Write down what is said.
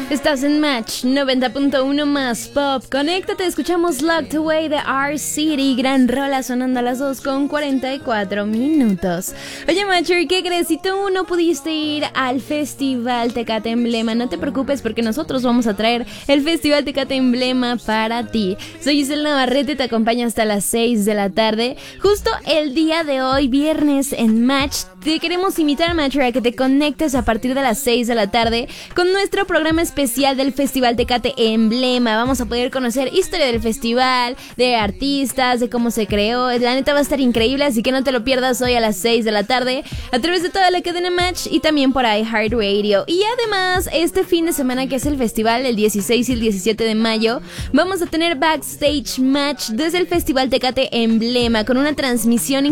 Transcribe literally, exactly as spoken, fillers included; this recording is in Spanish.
Estás en Match noventa punto uno más Pop. Conéctate, escuchamos Locked Away de R-City. Gran rola sonando a las dos con cuarenta y cuatro minutos. Oye, Matcher, ¿qué crees? Si tú no pudiste ir al Festival Tecate Emblema, no te preocupes porque nosotros vamos a traer el Festival Tecate Emblema para ti. Soy Giselle Navarrete, te acompaño hasta las seis de la tarde. Justo el día de hoy, viernes en Match, te queremos invitar, Matcher, a que te conectes a partir de las seis de la tarde con nuestro programa especial del Festival Tecate Emblema. Vamos a poder conocer historia del festival, de artistas, de cómo se creó. La neta va a estar increíble, así que no te lo pierdas hoy a las seis de la tarde a través de toda la cadena Match y también por iHeartRadio. Y además, este fin de semana que es el festival, el dieciséis y el diecisiete de mayo, vamos a tener Backstage Match desde el Festival Tecate Emblema con una transmisión